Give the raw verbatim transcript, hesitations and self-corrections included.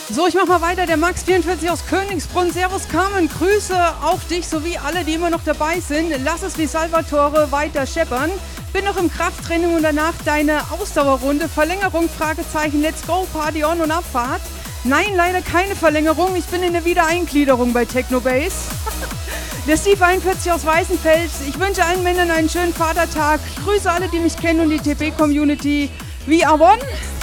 So, ich mach mal weiter. Der Max vierundvierzig aus Königsbrunn. Servus Carmen, Grüße auf dich sowie alle, die immer noch dabei sind. Lass es wie Salvatore weiter scheppern. Bin noch im Krafttraining und danach deine Ausdauerrunde. Verlängerung, Fragezeichen, let's go, Party on und Abfahrt. Nein, leider keine Verlängerung. Ich bin in der Wiedereingliederung bei Technobase. Der Steve einundvierzig aus Weißenfels. Ich wünsche allen Männern einen schönen Vatertag. Grüße alle, die mich kennen und die T P-Community. We are one.